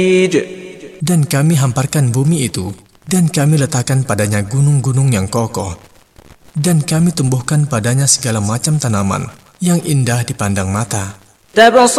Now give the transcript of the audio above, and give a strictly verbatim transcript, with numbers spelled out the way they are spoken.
Dan kami hamparkan bumi itu, dan kami letakkan padanya gunung-gunung yang kokoh, dan kami tumbuhkan padanya segala macam tanaman yang indah dipandang mata.